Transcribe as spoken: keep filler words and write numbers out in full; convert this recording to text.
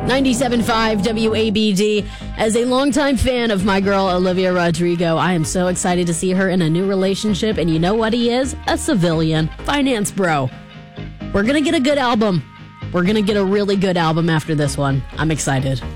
ninety-seven point five W A B D. As a longtime fan of my girl Olivia Rodrigo, I am so excited to see her in a new relationship. And you know what he is? A civilian. Finance bro. We're going to get a good album. We're going to get a really good album after this one. I'm excited.